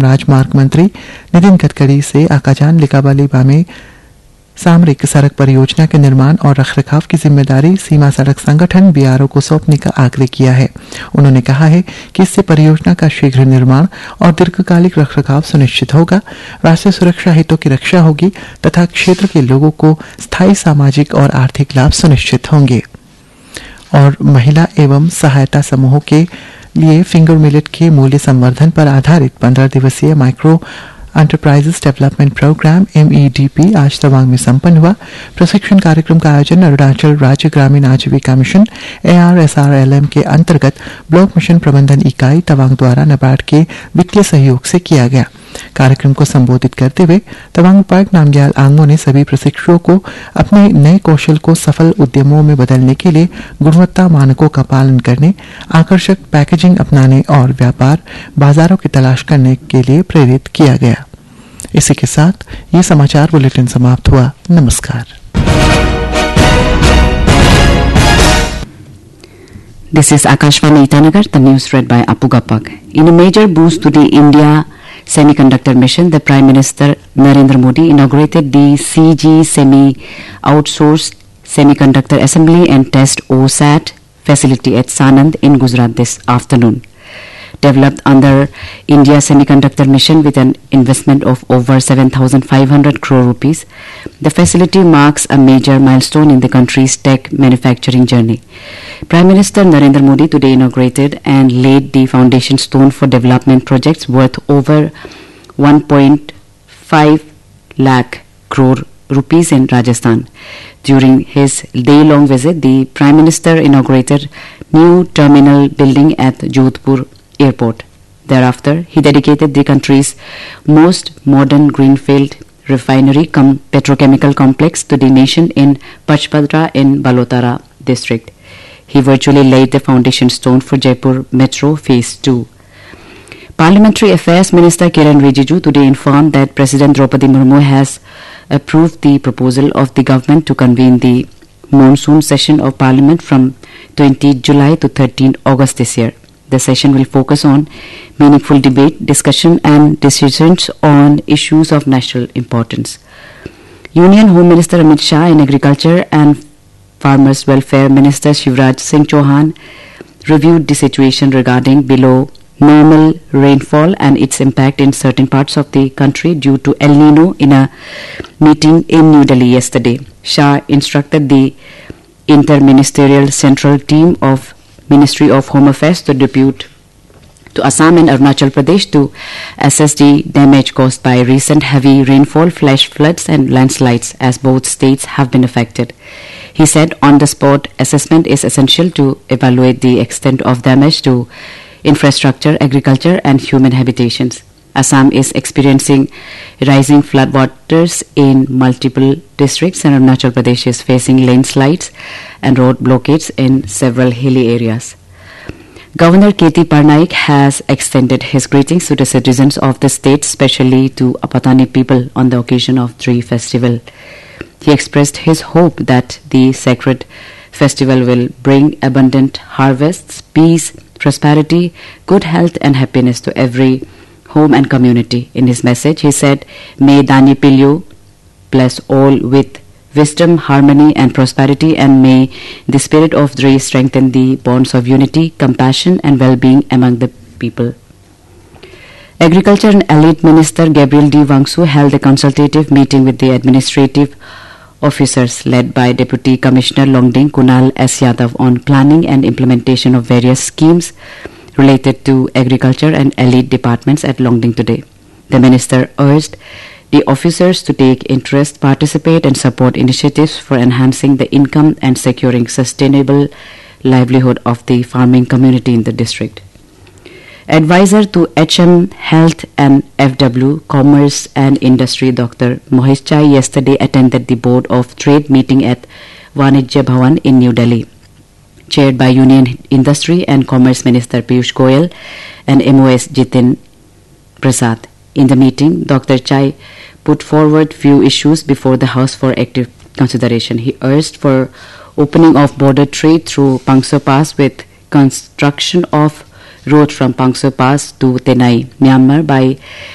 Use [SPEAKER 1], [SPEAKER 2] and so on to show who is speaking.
[SPEAKER 1] राजमार्ग मंत्री नितिन गडकरी से आकाजान लिकाबालीबा में सामरिक सड़क परियोजना के निर्माण और रखरखाव की जिम्मेदारी सीमा सड़क संगठन बीआरओ को सौंपने का आग्रह किया है। उन्होंने कहा है कि इससे परियोजना का शीघ्र निर्माण और दीर्घकालिक रखरखाव सुनिश्चित होगा, राष्ट्रीय सुरक्षा हितों की रक्षा होगी तथा क्षेत्र के लोगों को स्थायी सामाजिक और आर्थिक लाभ सुनिश्चित होंगे। और महिला एवं सहायता समूहों के लिए फिंगर मिलेट के मूल्य संवर्धन पर आधारित 15 दिवसीय micro enterprises development programme MEDP आज तवांग में संपन्न हुआ। प्रशिक्षण कार्यक्रम का आयोजन अरुणाचल राज्य ग्रामीण आजीविका मिशन ARSRLM के अंतर्गत ब्लॉक मिशन प्रबंधन इकाई तवांग द्वारा नाबार्ड के वित्तीय सहयोग से किया गया। कार्यक्रम को संबोधित करते हुए तवांग उपायुक्त नामग्याल आंगमो ने सभी प्रशिक्षुओं को अपने नए कौशल को सफल उद्यमों में बदलने के लिए गुणवत्ता मानकों का पालन करने, आकर्षक पैकेजिंग अपनाने और व्यापार बाजारों की तलाश करने के लिए प्रेरित किया गया। इसी के साथ ये समाचार बुलेटिन समाप्त हुआ। नमस्कार।
[SPEAKER 2] This is Akashvani Itanagar, the news read by Apu Gapak. In a major boost to the India semiconductor mission, the Prime Minister Narendra Modi inaugurated the CG Semi Outsourced Semiconductor Assembly and Test OSAT facility at Sanand in Gujarat this afternoon. Developed under India Semiconductor Mission with an investment of over 7,500 crore rupees, the facility marks a major milestone in the country's tech manufacturing journey. Prime Minister Narendra Modi today inaugurated and laid the foundation stone for development projects worth over 1.5 lakh crore rupees in Rajasthan. During his day-long visit, the Prime Minister inaugurated new terminal building at Jodhpur Airport. Thereafter, he dedicated the country's most modern greenfield refinery cum petrochemical complex to the nation in Pachpadra in Balotara district. He virtually laid the foundation stone for Jaipur Metro Phase 2. Parliamentary Affairs Minister Kiran Rijiju today informed that President Draupadi Murmu has approved the proposal of the government to convene the monsoon session of Parliament from 20 July to 13 August this year. The session will focus on meaningful debate, discussion and decisions on issues of national importance. Union Home Minister Amit Shah and Agriculture and Farmers Welfare Minister Shivraj Singh Chauhan reviewed the situation regarding below normal rainfall and its impact in certain parts of the country due to El Nino in a meeting in New Delhi yesterday. Shah instructed the Inter-Ministerial Central Team of Ministry of Home Affairs to depute to Assam and Arunachal Pradesh to assess the damage caused by recent heavy rainfall, flash floods and landslides as both states have been affected. He said on-the-spot assessment is essential to evaluate the extent of damage to infrastructure, agriculture and human habitations. Assam is experiencing rising floodwaters in multiple districts and Arunachal Pradesh is facing landslides and road blockades in several hilly areas. Governor K.T. Parnaik has extended his greetings to the citizens of the state, especially to Apatani people on the occasion of Tree Festival. He expressed his hope that the sacred festival will bring abundant harvests, peace, prosperity, good health and happiness to every home and community. In his message, he said, "May Dani Pilyu bless all with wisdom, harmony and prosperity, and may the spirit of Dre strengthen the bonds of unity, compassion and well-being among the people." Agriculture and Allied Minister Gabriel D. Wangsu held a consultative meeting with the administrative officers led by Deputy Commissioner Longding Kunal S. Yadav on planning and implementation of various schemes related to agriculture and allied departments at Longding today. The minister urged the officers to take interest, participate and support initiatives for enhancing the income and securing sustainable livelihood of the farming community in the district. Advisor to HM Health and FW Commerce and Industry Dr. Mohesh Chai yesterday attended the Board of Trade meeting at Vanijya Bhavan in New Delhi, chaired by Union Industry and Commerce Minister Piyush Goyal and MOS Jitin Prasad. In the meeting, Dr. Chai put forward few issues before the House for active consideration. He urged for opening of border trade through Pangso Pass with construction of road from Pangso Pass to Tenai, Myanmar by